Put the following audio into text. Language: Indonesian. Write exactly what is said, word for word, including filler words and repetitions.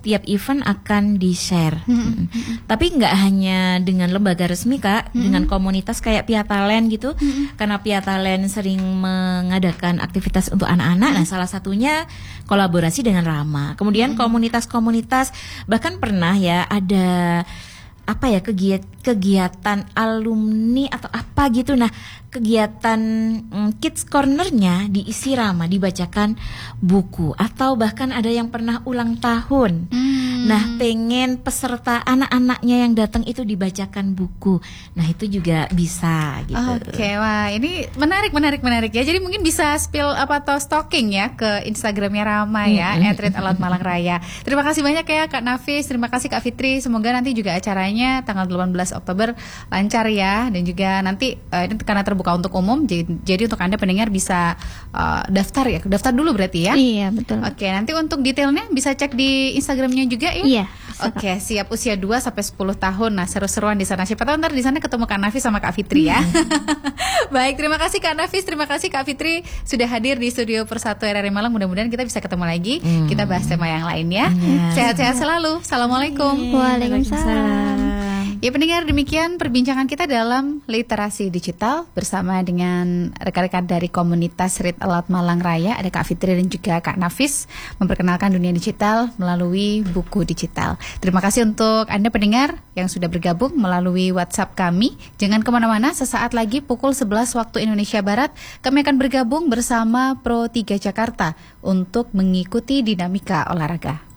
tiap event akan di-share. Hmm. Hmm. Tapi nggak hanya dengan lembaga resmi Kak, hmm. dengan komunitas kayak Pia Talent gitu. Hmm. Karena Pia Talent sering mengadakan aktivitas untuk anak-anak. Hmm. Nah, salah satunya kolaborasi dengan Rama. Kemudian hmm. komunitas-komunitas, bahkan pernah ya ada apa ya kegiatan kegiatan alumni atau apa gitu. Nah, kegiatan mm, Kids Corner-nya diisi Rama, dibacakan buku, atau bahkan ada yang pernah ulang tahun. Hmm. Nah, pengen peserta anak-anaknya yang datang itu dibacakan buku. Nah, itu juga bisa gitu. Oke, wah ini menarik menarik menarik ya. Jadi mungkin bisa spill apa atau stalking ya ke Instagramnya Rama ya, hmm. et rit alat malang raya. Terima kasih banyak ya Kak Nafis, terima kasih Kak Fitri. Semoga nanti juga acaranya tanggal delapan belas Oktober lancar ya, dan juga nanti uh, ini karena terbuka untuk umum, jadi, jadi untuk Anda pendengar bisa uh, daftar ya, daftar dulu berarti ya. Iya betul. Oke, nanti untuk detailnya bisa cek di Instagramnya juga ya. Iya. Oke, siap usia dua sampai sepuluh tahun. Nah, seru-seruan di sana. Siapa tahu ntar di sana ketemu Kak Nafis sama Kak Fitri ya. Baik, terima kasih Kak Nafis, terima kasih Kak Fitri sudah hadir di studio Persatu R R I Malang. Mudah-mudahan kita bisa ketemu lagi. Hmm. Kita bahas tema yang lain ya. Yeah. Sehat-sehat selalu. Assalamualaikum. Waalaikumsalam. Ya pendengar, demikian perbincangan kita dalam literasi digital bersama dengan rekan-rekan dari komunitas Read Aloud Malang Raya. Ada Kak Fitri dan juga Kak Nafis memperkenalkan dunia digital melalui buku digital. Terima kasih untuk Anda pendengar yang sudah bergabung melalui WhatsApp kami. Jangan kemana-mana, sesaat lagi pukul sebelas waktu Indonesia Barat kami akan bergabung bersama Pro tiga Jakarta untuk mengikuti dinamika olahraga.